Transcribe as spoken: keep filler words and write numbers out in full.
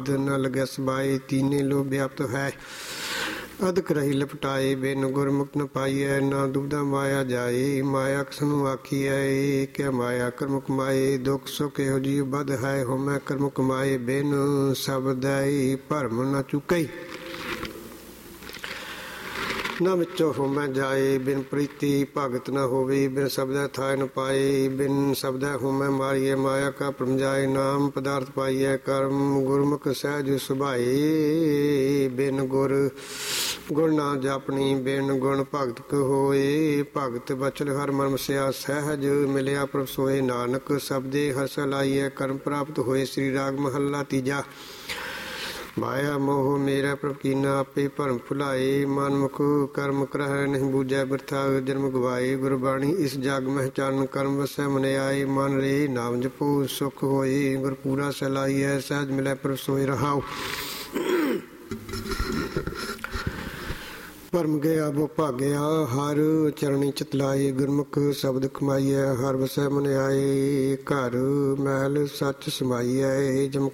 न लगे सबाए तीने लो व्याप्त है अधक रही लपटाए बिन गुरमुख न पाइय न दुबदा माया जाए माया कसनु आखी है क्या माया कर्म कमाए दुख सुख एहो जी बद है हो मैं कर्म कमाए बिन सबदाई भरम न चुकई न विचो हो मैं जाए बिन प्रीति भगत न होवे बिन शब्द थाय न पाए बिन शब्द हो मैं मारिए माया का प्रम जाए नाम पदार्थ पाइए कर्म गुरमुख सहज सुभाए बिन गुर गुण ना जापनी बिन गुण भगत क होए भगत बचल हर मर्म सिया सहज मिलिया प्रभ सोए नानक शब्दे हर्ष लाइए कर्म प्राप्त होए श्री राग महला तीजा माया मोह मेरा प्रभ कीना आपे भरम भुलाए मन मुख कर्म करह नहीं बूझै बिरथा जन्म गवाए गुरबाणी इस जग मह चरण कर्म वसै मन आए मन रे नाम जपो सुख होए गुरपूरा सलाइए सहज मिलै प्रभ सोए रहाओ भरम गया वो भाग्या हर चरणी चितलाए गुरमुख शब्द कमाइए हर वसै मन आए घर महल सच समाइए जम